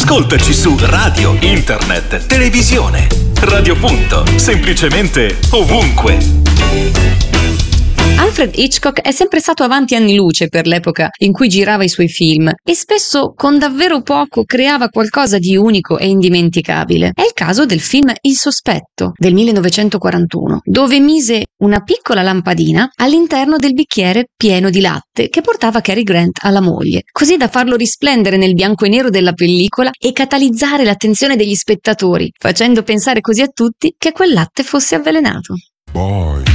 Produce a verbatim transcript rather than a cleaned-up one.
Ascoltaci su radio, internet, televisione. Radio Punto, semplicemente ovunque. Alfred Hitchcock è sempre stato avanti anni luce per l'epoca in cui girava i suoi film e spesso con davvero poco creava qualcosa di unico e indimenticabile. È il caso del film Il sospetto del millenovecentoquarantuno, dove mise una piccola lampadina all'interno del bicchiere pieno di latte che portava Cary Grant alla moglie, così da farlo risplendere nel bianco e nero della pellicola e catalizzare l'attenzione degli spettatori, facendo pensare così a tutti che quel latte fosse avvelenato. Boy.